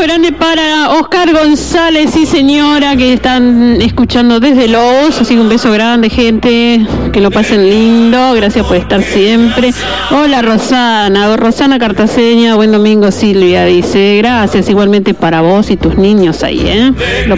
grande para Oscar González, sí señora, que están escuchando desde Lobos, así que un beso grande, gente, que lo pasen lindo, gracias por estar siempre. Hola Rosana Cartaseña, buen domingo Silvia, dice, gracias igualmente para vos y tus niños ahí,